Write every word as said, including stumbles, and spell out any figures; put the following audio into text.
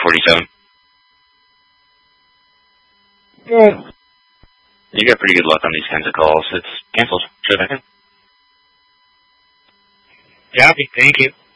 forty-seven. Yeah. You got pretty good luck on these kinds of calls. It's canceled. Should I? Copy. Thank you.